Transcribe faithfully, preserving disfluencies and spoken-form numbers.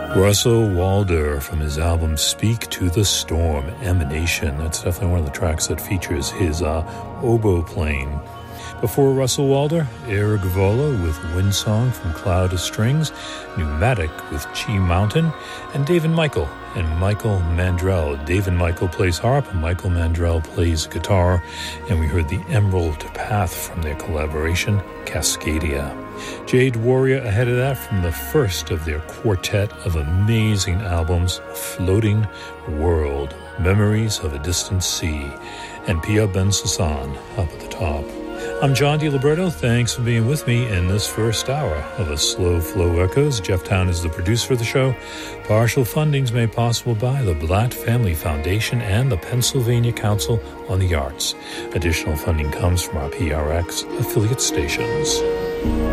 Russell Walder from his album Speak to the Storm, Emanation. That's definitely one of the tracks that features his uh, oboe playing. Before Russell Walder, Eric Vola with Windsong from Cloud of Strings, Pneumatic with Chi Mountain, and David Michael and Michael Mandrell. David Michael plays harp, and Michael Mandrell plays guitar, and we heard the Emerald Path from their collaboration, Cascadia. Jade Warrior ahead of that from the first of their quartet of amazing albums, Floating World, Memories of a Distant Sea, and Pia Ben Sasson up at the top. I'm John DiLiberto. Thanks for being with me in this first hour of A Slow Flow Echoes. Jeff Town is the producer of the show. Partial funding's made possible by the Blatt Family Foundation and the Pennsylvania Council on the Arts. Additional funding comes from our P R X affiliate stations.